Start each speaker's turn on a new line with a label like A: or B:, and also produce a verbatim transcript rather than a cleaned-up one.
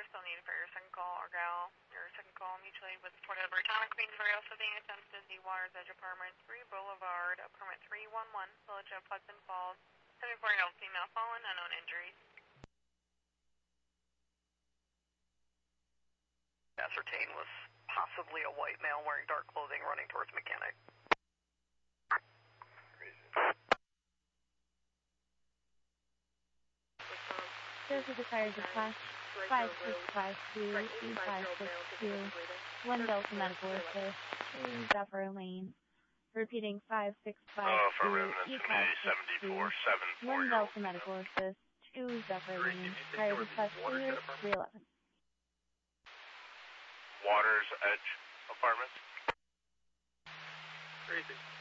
A: still needed for your second call, or gal. Your second call mutually with supported by Atomic Queensbury, also being attempted the Waters Edge Apartment, three Boulevard, apartment three one one, Village of Hudson Falls. seventy-four-year-old female fallen, unknown injuries.
B: Ascertain was possibly a white male wearing dark clothing running towards Mechanic.
C: Those are the fires of class five six five two, E five six two, one Delta Medical Assist, two Zephyr Lane. Repeating five six five two, E five six two, one Delta Medical Assist, two Zephyr Lane. Fires of class clear, three eleven.
D: Waters Edge Apartments.
E: Crazy.